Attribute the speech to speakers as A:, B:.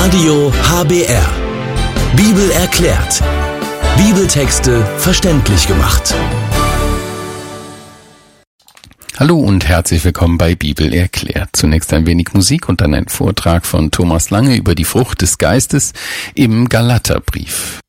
A: Radio HBR. Bibel erklärt. Bibeltexte verständlich gemacht.
B: Hallo und herzlich willkommen bei Bibel erklärt. Zunächst ein wenig Musik und dann ein Vortrag von Thomas Lange über die Frucht des Geistes im Galaterbrief.